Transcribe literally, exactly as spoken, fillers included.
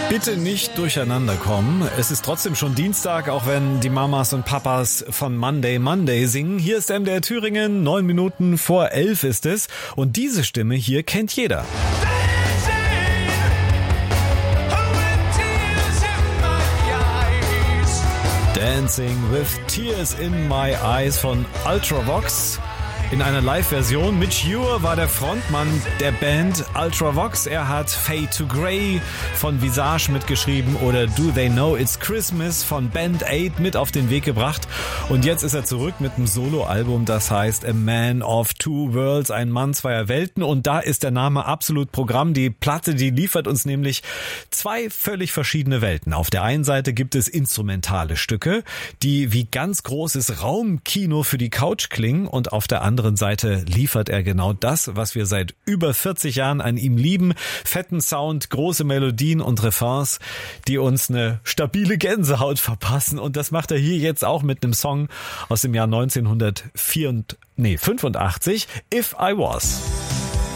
Bitte nicht durcheinander kommen. Es ist trotzdem schon Dienstag, auch wenn die Mamas und Papas von Monday Monday singen. Hier ist M D R Thüringen, neun Minuten vor elf ist es. Und diese Stimme hier kennt jeder. Dancing with Tears in My Eyes von Ultravox. In einer Live-Version. Mitch Ure war der Frontmann der Band Ultravox. Er hat Fade to Grey von Visage mitgeschrieben oder Do They Know It's Christmas von Band Aid mit auf den Weg gebracht. Und jetzt ist er zurück mit einem Solo-Album, das heißt A Man of Two Worlds, ein Mann zweier Welten. Und da ist der Name absolut Programm. Die Platte, die liefert uns nämlich zwei völlig verschiedene Welten. Auf der einen Seite gibt es instrumentale Stücke, die wie ganz großes Raumkino für die Couch klingen, und auf der anderen Seite liefert er genau das, was wir seit über vierzig Jahren an ihm lieben. Fetten Sound, große Melodien und Refrains, die uns eine stabile Gänsehaut verpassen. Und das macht er hier jetzt auch mit einem Song aus dem Jahr neunzehnhundertfünfundachtzig, If I Was.